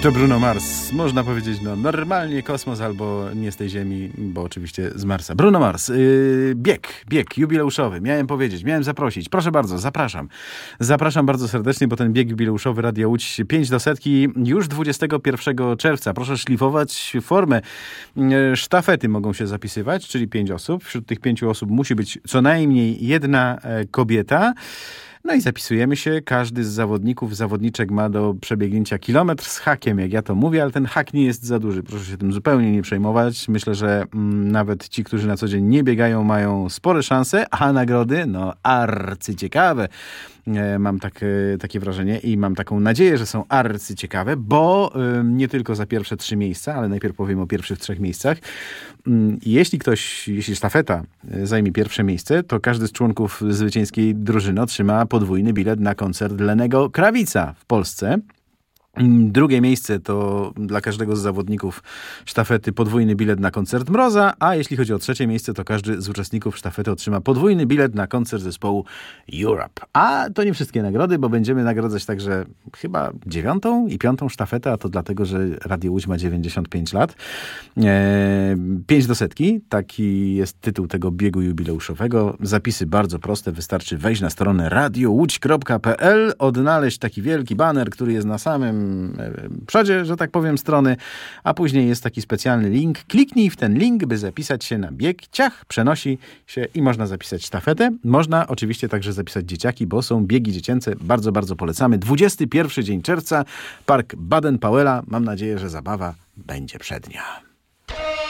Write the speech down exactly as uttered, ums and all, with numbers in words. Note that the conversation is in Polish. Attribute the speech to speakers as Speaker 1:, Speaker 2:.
Speaker 1: To Bruno Mars. Można powiedzieć, no normalnie kosmos albo nie z tej Ziemi, bo oczywiście z Marsa. Bruno Mars. Yy, bieg, bieg jubileuszowy. Miałem powiedzieć, miałem zaprosić. Proszę bardzo, zapraszam. Zapraszam bardzo serdecznie, bo ten bieg jubileuszowy Radio Łódź pięć do setki już dwudziestego pierwszego czerwca. Proszę szlifować formę. Yy, sztafety mogą się zapisywać, czyli pięć osób. Wśród tych pięciu osób musi być co najmniej jedna e, kobieta. No i zapisujemy się. Każdy z zawodników, zawodniczek ma do przebiegnięcia kilometr z hakiem, jak ja to mówię, ale ten hak nie jest za duży. Proszę się tym zupełnie nie przejmować. Myślę, że mm, nawet ci, którzy na co dzień nie biegają, mają spore szanse, a nagrody, no arcyciekawe. Mam tak, takie wrażenie i mam taką nadzieję, że są arcyciekawe, bo nie tylko za pierwsze trzy miejsca, ale najpierw powiem o pierwszych trzech miejscach. Jeśli ktoś, jeśli sztafeta zajmie pierwsze miejsce, to każdy z członków zwycięskiej drużyny otrzyma podwójny bilet na koncert Lennego Krawica w Polsce. Drugie miejsce to dla każdego z zawodników sztafety podwójny bilet na koncert Mroza, a jeśli chodzi o trzecie miejsce, to każdy z uczestników sztafety otrzyma podwójny bilet na koncert zespołu Europe. A to nie wszystkie nagrody, bo będziemy nagradzać także chyba dziewiątą i piątą sztafetę, a to dlatego, że Radio Łódź ma dziewięćdziesiąt pięć lat. pięć do setki, taki jest tytuł tego biegu jubileuszowego. Zapisy bardzo proste, wystarczy wejść na stronę radio łódź kropka p l, odnaleźć taki wielki baner, który jest na samym przodzie, że tak powiem, strony, a później jest taki specjalny link. Kliknij w ten link, by zapisać się na bieg. Ciach, przenosi się i można zapisać sztafetę. Można oczywiście także zapisać dzieciaki, bo są biegi dziecięce. Bardzo, bardzo polecamy. dwudziesty pierwszy dzień czerwca, Park Baden-Powella. Mam nadzieję, że zabawa będzie przednia.